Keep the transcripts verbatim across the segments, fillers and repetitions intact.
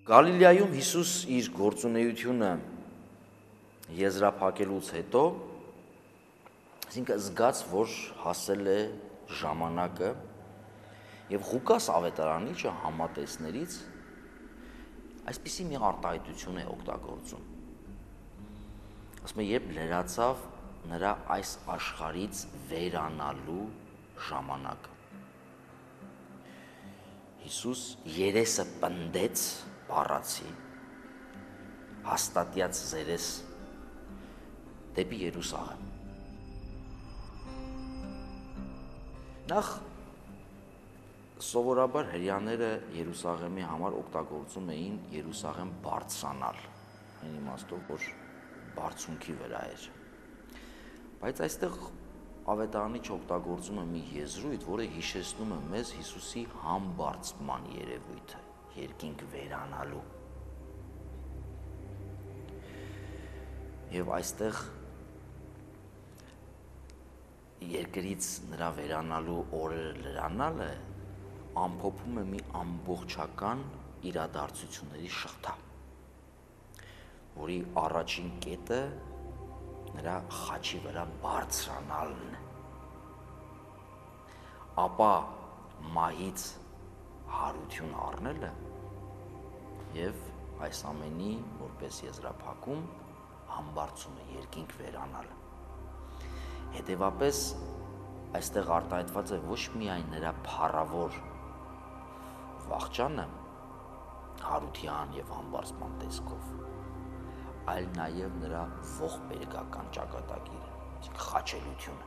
Գալիլեայում Հիսուս իր գործունեությունը եզրափակելուց հետո, այսինքն զգաց, որ հասել է ժամանակը, եւ Ղուկաս ավետարանիչը համատեսներից այսպիսի մի արտահայտություն է օգտագործում։ Ասում է, երբ լրացավ նրա այս աշխարհից վերանալու ժամանակը։ Հիսուս երեսը պնդեց բառացի, հաստատյաց զերես դեպի Երուսաղեմ։ Նախ սովորաբար հրեաները Երուսաղեմի համար օգտագործում էին Երուսաղեմ բարձրանալ, այն իմաստով, որ բարձունքի վրա էր։ Բայց այստեղ ավետարանիչը օգտագործում է մի եզրույթ, որը հիշեցնում է մեզ Հիսուսի համբարձման երևույթը, երկինք վերանալու։ Եվ այստեղ երկրից նրա վերանալու օրերը լրանալը ամփոփում է մի ամբողջական իրադարձությունների շղթա, որի առաջին կետը նրա խաչի վրա բարձրանալն է, ապա մահից հարություն առնելը եւ այս ամենի որպես եզրափակում համբարձումը, երկինք վերանալը։ Հետևապես այստեղ արտահայտված է ոչ միայն նրա փառավոր վախճանը հարության եւ համբարձման տեսքով, այլ նաեւ նրա ողբերգական ճակատագիրը, խաչելությունը։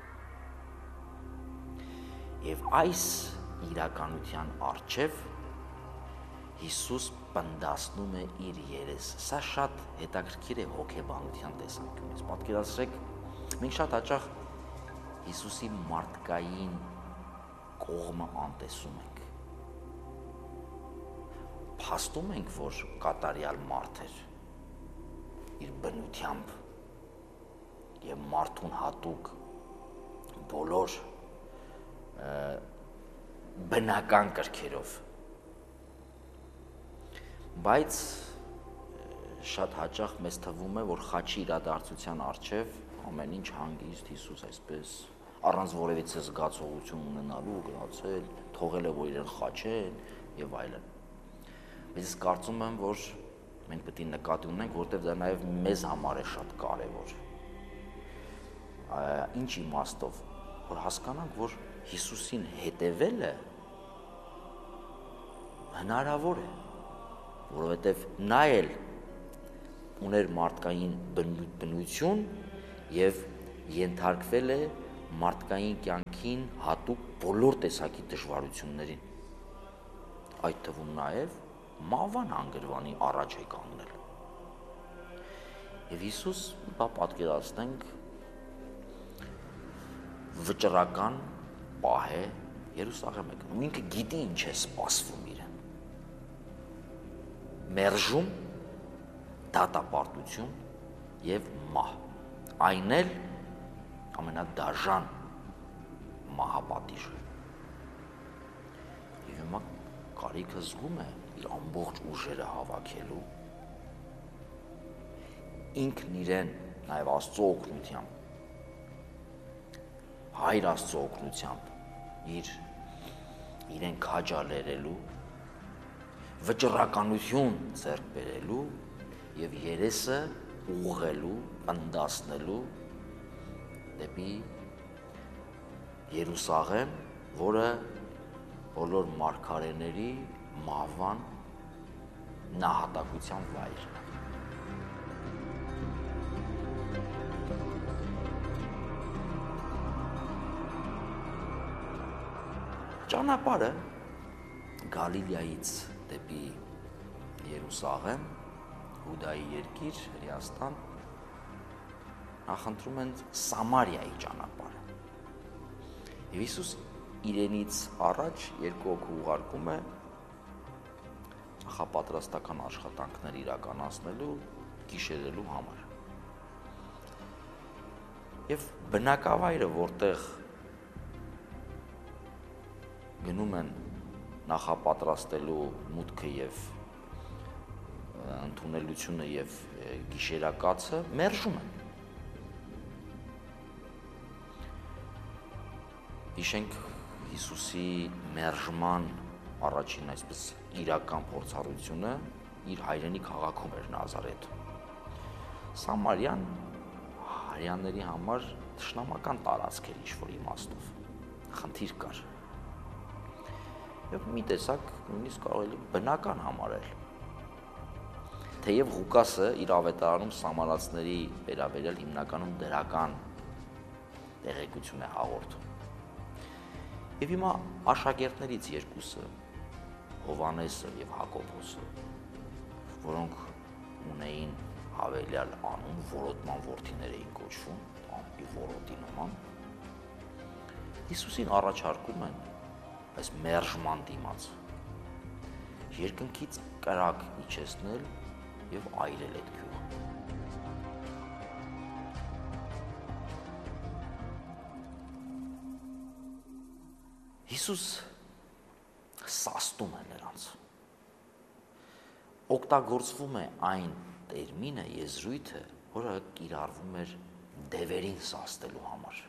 Եվ այս իրականության առջև Հիսուս պնդասնում է իր երեսը։ Սա շատ հետաքրքիր է հոգեբանության տեսանկյունից։ Պատկերացրեք, մենք շատ հաճախ Հիսուսի մարդկային կողմը անտեսում ենք։ Փաստում ենք, որ կատարյալ մարդ էր իր բնությամբ եւ մարդուն հատուկ բոլոր բնական կրքերով, բայց շատ հաճախ մեզ թվում է, որ խաչի իրադարձության առջև ամեն ինչ հանգիստ Հիսուս այսպես առանց որևիցե զգացողություն ունենալու գնացել, թողել է, որ իրեն խաչեն եւ այլն։ Բայց ես կարծում եմ, որ մենք պետք է նկատի ունենք, որտեղ դա նաեւ մեզ համար է շատ կարեւոր։ Ինչ իմաստով, որ հասկանանք, որ Հիսուսին հետևելը հնարավոր է, որովհետև նա էլ ուներ մարդկային բնություն եւ ենթարկվել է մարդկային կյանքին հատուկ բոլոր տեսակի դժվարություններին, այդ թվում նաեւ մահվան հանգրվանի առաջ է կանգնել։ Եվ Հիսուս, բա պատկերացնենք, վճռական պահ է Երուսաղեմ է գնում, ինքը գիտի ինչ է սպասվում իրեն։ Մերժում, դատապարտություն եւ մահ, այն էլ ամենադաժան մահապատիժը։ Եվ հիմա կարիքը զգում է իր ամբողջ ուժերը հավաքելու, ինքն իրեն նաեւ Աստծո օգնությամբ, Հայր Աստծո օգնությամբ իր իրեն քաջալերելու, վճռականություն ձեռք բերելու եւ երեսը ուղղելու, պնդասնելու դեպի Երուսաղեմ, որը բոլոր մարգարեների մահվան նահատակության վայրն է։ Ճանապարհը Գալիլեայից դեպի Երուսաղեմ, Հուդայի երկիր, Հրեաստան, նախընտրում են Սամարիայի ճանապարհը։ Եվ Հիսուս իրենից առաջ երկու հոգու ուղարկում է նախապատրաստական աշխատանքներ իրականացնելու, գիշերելու համար։ Եվ բնակավայրը, որտեղ գնում են նախապատրաստելու մուտքը եւ ընդունելությունը եւ գիշերակացը մերժում են։ Հիշենք Հիսուսի մերժման առաջին այսպես իրական փորձառությունը իր հայրենի քաղաքում էր Նազարեթում։ Սամարյան հрьяաների համար թշնամական տարածք էր ինչ-որ իմաստով, խնդիր կար։ Եվ մի տեսակ նույնիսկ կարող է բնական համարել։ Թեև Ղուկասը իր ավետարանում սամարացների վերաբերյալ հիմնականում դրական տեղեկություն է հաղորդում։ Եվ հիմա աշակերտներից երկուսը, Հովհաննեսը եւ Հակոբոսը, որոնք ունեին հավելյալ անուն, որոտման որդիներ էին կոչվում, ամպի որոտի նման, Հիսուսին առաջարկում են այս մերժման դիմաց երկնքից կրակ իջեցնել եւ այրել այդ գյուղը։ Հիսուս սաստում է նրանց։ Օգտագործվում է այն տերմինը, եզրույթը, որը կիրառվում էր դևերին սաստելու համար։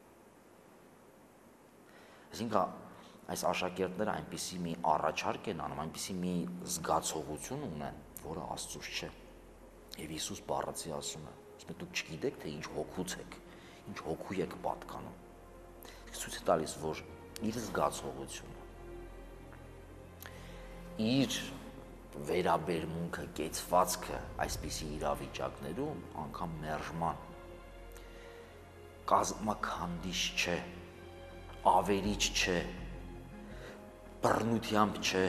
Այսինքն այս աշակերտները այնպիսի մի առաջարկ են անում, այնպիսի մի զգացողություն ունեն, որը Աստծուց չէ։ Եվ Հիսուս բառացի ասում է. «Իսկ դուք չգիտեք, թե ինչ հոգուց եք, ինչ հոգու եք պատկանում»։ Ցույց է տալիս, որ իր զգացողությունը, իր վերաբերմունքը, կեցվածքը այսպիսի իրավիճակներում անգամ մերժման կազմաքանդիչ չէ, ավերիչ չէ, բռնությամբ չէ։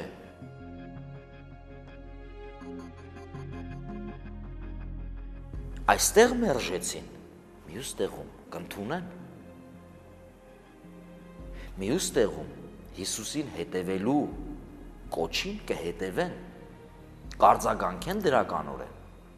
Այստեղ մերժեցին, մյուս տեղում կընդունեն։ Մյուս տեղում Հիսուսին հետևելու կոչին կհետևեն, կարձագանքեն դրականորեն։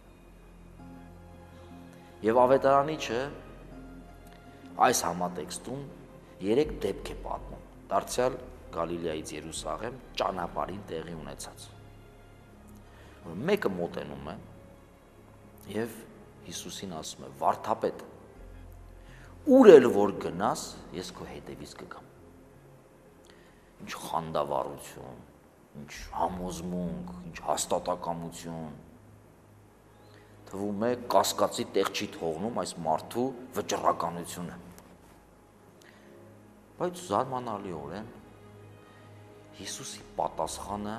Եվ ավետարանիչը այս համատեքստում երեք դեպք է պատմում, դարձյալ Գալիլեայից Երուսաղեմ ճանապարհին տեղի ունեցած։ Մեկը մոտենում է եւ Հիսուսին ասում է. «Վարդապետ, ուր էլ որ գնաս, ես քո հետևից կգամ»։ Ինչ խանդավառություն, ինչ համոզմունք, ինչ հաստատակամություն։ Թվում է կասկածի տեղ չի թողնում այս մարդու վճռականությունը։ Բայց զարմանալիորեն Հիսուսի պատասխանը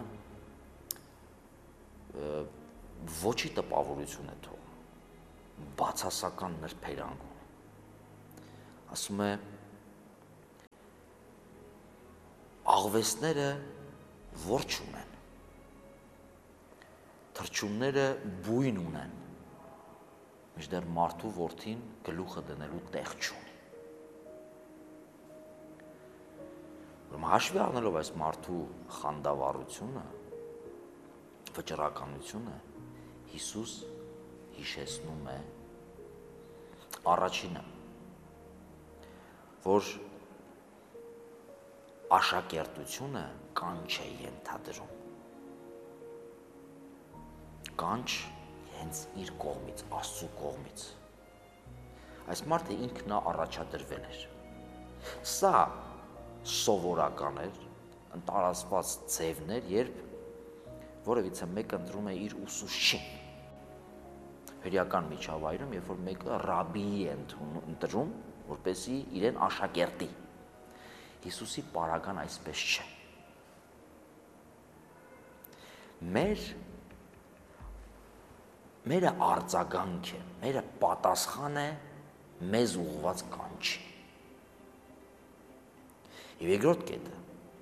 ոչի տպավորություն է թողնում, բացասական նրբերանգ ունի։ Ասում է. «Աղվեսները ворջ ունեն, թռչունները բույն ունեն, մինչդեռ մարդու որդին գլուխը դնելու տեղ չունի»։ Ուրեմն հաշվի առնելով այս մարդու խանդավառությունը, վճռականությունը, Հիսուս հիշեցնում է առաջինը, որ աշակերտությունը կանչ է ենթադրում, կանչ հենց իր կողմից, Աստծու կողմից։ Այս մարդը ինքն նա առաջադրվել էր։ Սա սովորական էր, ընտարացված ձևներ, երբ որևիցե մեկը ընտրում է իր ուսուցչին։ Հրեական միջավայրում, երբ որ մեկը ռաբբիի է ընտրում, որպեսզի իրեն աշակերտի։ Հիսուսի պարագան այսպես չէ։ Մեր մերը արձագանք է, մերը պատասխան է մեզ ուղղված կանչի։ Եվ երկրորդ կետը,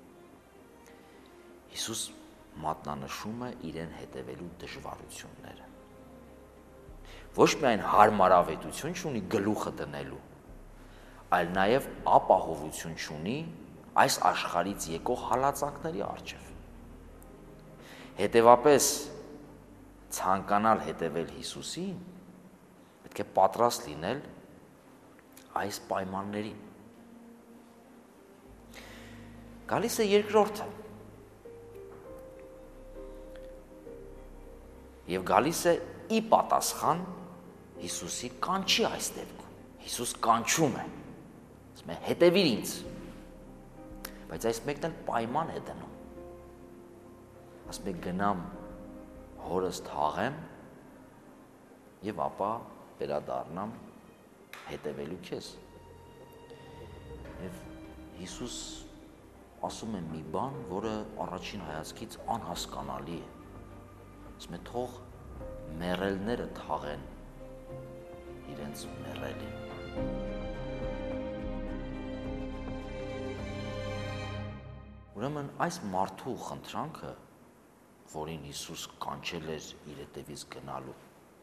Հիսուս մատնանշում է իրեն հետևելու դժվարությունները։ Ոչ միայն հարմարավետություն չունի գլուխը դնելու, այլ նաև ապահովություն չունի այս աշխարհից եկող հալածանքների առջև։ Հետևապես ցանկանալ հետևել Հիսուսին, պետք է պատրաստ լինել այս պայմաններին։ Գալիս է երկրորդը։ Եվ գալիս է ի պատասխան Հիսուսի կանչի այս դեպքում։ Հիսուս կանչում է, ասում է հետևիր ինձ, բայց այս մեկն էլ պայման է դնում, ասում է գնամ հորս թաղեմ և ապա վերադառնամ հետևելու քեզ։ Եվ Հիսուս ասում է մի բան, որը առաջին հայացքից անհասկանալի է, ասում է թող մեռելները թաղեն իրենց մեռելին։ Ուրեմն այս մարդու խնդրանքը, որին Հիսուս կանչել էր իր հետևից գնալու,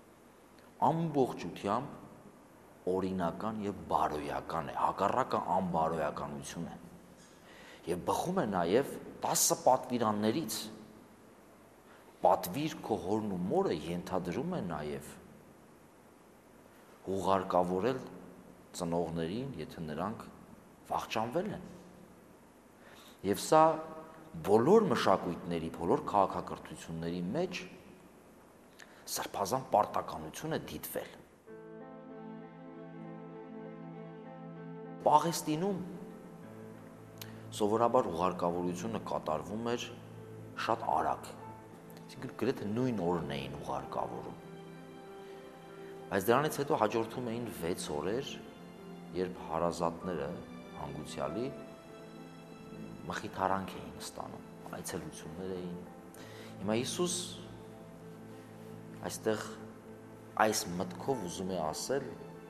ամբողջությամբ օրինական և բարոյական է, հակառակը անբարոյականություն է և բխում է նաև տասը պատվիրաններից։ Պատվիր քո հորն ու մորը ենթադրում է նաև ուղարկավորել ծնողներին, եթե նրանք վախճանվել են։ Եվ սա բոլոր մշակույթների, բոլոր քաղաքակրթությունների մեջ սրբազան պարտականություն է դիտվել։ Պաղեստինում սովորաբար ուղարկավորությունը կատարվում էր շատ արագ, այսինքն գրեթե նույն օրն էին ուղարկավորում։ Բայց դրանից հետո հաջորդում էին վեց օրեր, երբ հարազատները հանգուցյալի մխիթարանք էին ստանում, այցելություններ էին։ Հիմա Հիսուս այստեղ այս մտքով ուզում է ասել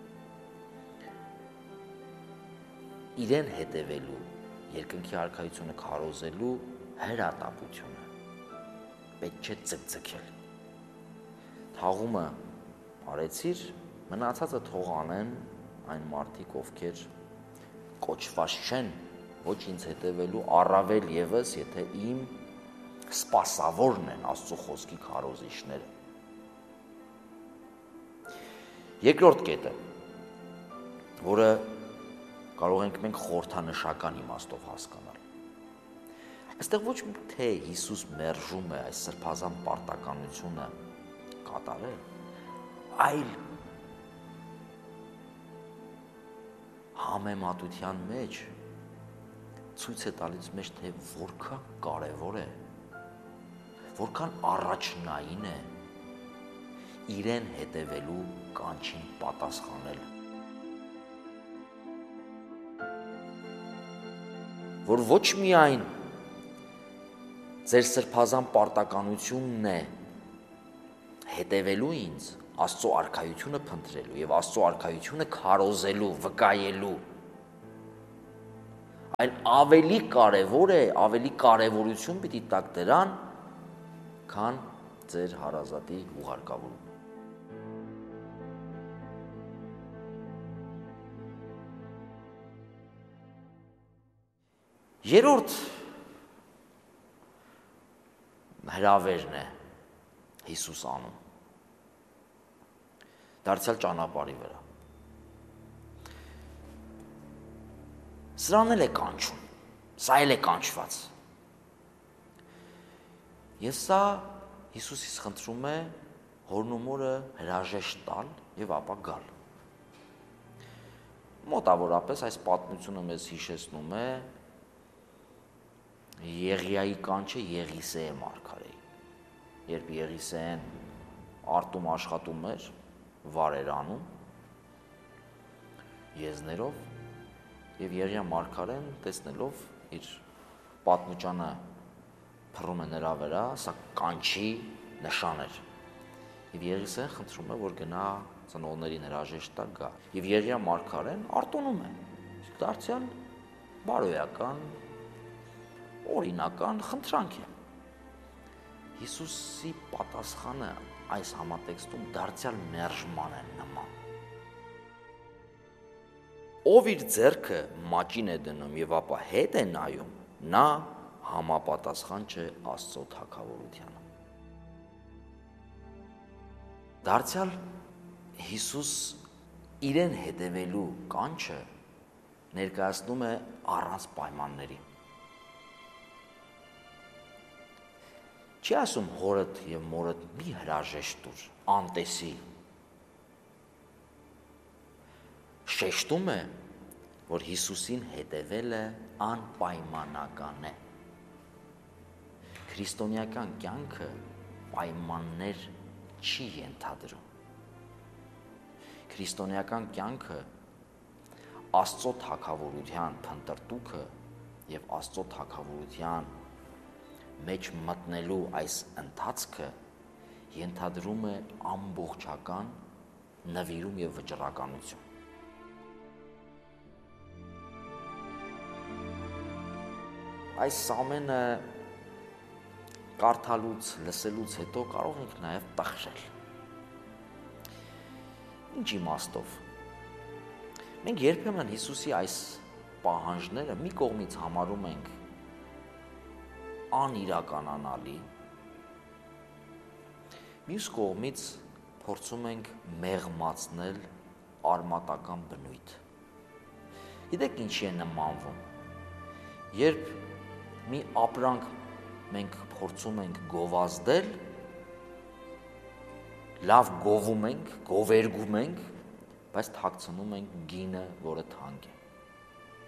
իրեն հետևելու, երկնքի արքայությունը քարոզելու հրատապությունը պետք չէ ձգձգել։ Թաղումը արեցիր, մնացածը թող անեն այն մարդիկ, ովքեր կոչված չեն ոչ ինձ հետևելու, առավել ևս, եթե իմ սպասավորն են Աստծո խոսքի քարոզիչները։ Երկրորդ կետը, որը կարող ենք մենք խորհրդանշական իմաստով հասկանալ։ Այստեղ ոչ թե Հիսուս մերժում է այս սրբազան պարտականությունը կատարել, այլ համեմատության մեջ ցույց է տալիս մեզ, թե որքան կարևոր է, որքան առաջնային է իրեն հետևելու կանչին պատասխանել։ Որ ոչ միայն ձեր սրբազան պարտականությունն է հետևելու ինձ, Աստծո արքայությունը փնտրելու և Աստծո արքայությունը քարոզելու, վկայելու, այլ ավելի կարևոր է, ավելի կարևորություն պիտի տաք դրան, քան ձեր հարազատի ուղարկավորումը։ Երրորդ հրավերն է Հիսուս անում դարձյալ ճանապարհի վրա։ Սրան էլ է կանչում, սա էլ է կանչված։ Եվ սա Հիսուսից խնդրում է հորն ու մորը հրաժեշտ տալ և ապա գալ։ Մոտավորապես այս պատմությունը մեզ հիշեցնում է Եղիայի կանչը Եղիսեե մարգարեի, երբ Եղիսեեն արտում աշխատում էր, վարեր անում եզներով, և Եղիա մարգարեն տեսնելով իր պատմուճանը փռում է նրա վրա, սա կանչի նշան էր։ Եվ Եղիսեեն խնդրում է, որ գնա ծնողներին հրաժեշտ տա գա։ Եվ Եղիա մարգարեն արտոնում է, դարձյալ բարոյական, օրինական խնդրանք է։ Հիսուսի պատասխանը այս համատեքստում դարձյալ մերժման է նման։ Ով իր ձեռքը մաճին է դնում և ապա հետ է նայում, նա համապատասխան չէ Աստծո թագավորությանը։ Դարձյալ Հիսուս իրեն հետևելու կանչը ներկայացնում է առանց պայմանների։ Չի ասում հորդ եւ մորդ մի հրաժեշտ տուր, անտեսի։ Շեշտում է, որ Հիսուսին հետևելը անպայմանական է։ Քրիստոնեական կյանքը պայմաններ չի ենթադրում։ Քրիստոնեական կյանքը Աստծո թագավորության փնտրտուքը եւ Աստծո թագավորության մեջ մտնելու այս ընթացքը ենթադրում է ամբողջական նվիրում եւ վճռականություն։ Այս ամենը կարդալուց, լսելուց հետո կարող ենք նաեւ տխրել։ Ինչ իմաստով։ Մենք երբեմն Հիսուսի այս պահանջները մի կողմից համարում ենք անիրականանալի, մյուս կողմից փորձում ենք մեղմացնել արմատական բնույթ։ Գիտեք ինչի է նմանվում։ Երբ մի ապրանք մենք փորձում ենք գովազդել, լավ գովում ենք, գովերգում ենք, բայց թաքցնում ենք գինը, որը թանկ է։